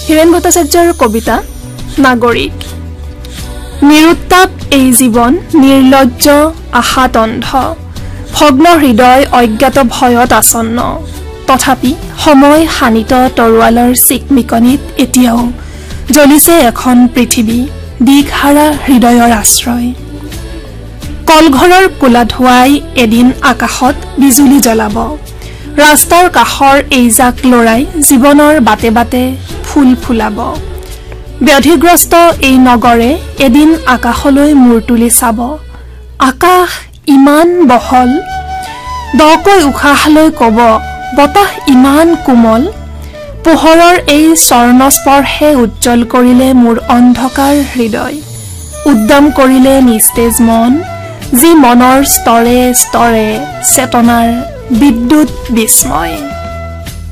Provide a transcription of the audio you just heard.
হীৰেণ ভট্টাচাৰ্যৰ কবিতা নাগৰিক। নিৰুত্তাপ এই জীৱন নিৰ্লজ্জ আশাতন্ধ, ভগ্ন হৃদয় অজ্ঞাত ভয়ত আসন্ন, তথাপি সময় শানিত তৰোৱালৰ চিকমিকনিত এতিয়াও জ্বলিছে এখন পৃথিৱী দিশহাৰা হৃদয়ৰ আশ্ৰয়। কলঘৰৰ কোলা ধোঁৱাই এদিন আকাশত বিজুলী জ্বলাব, ৰাস্তাৰ কাষৰ এইজাক লৰাই জীৱনৰ বাটে বাটে ফুল ফুলাব। ব্যাধিগ্ৰস্ত এই নগৰে এদিন আকাশলৈ মূৰ তুলি চাব, আকাশ ইমান বহল, দকৈ উশাহ লৈ কব বতাহ ইমান কোমল, পোহৰৰ এই স্বৰ্ণস্পৰ্শে উজ্জ্বল কৰিলে মোৰ অন্ধকাৰ হৃদয়, উদ্যম কৰিলে নিস্তেজ মন, যি মনৰ স্তৰে স্তৰে চেতনাৰ বিদ্যুৎ বিস্ময়।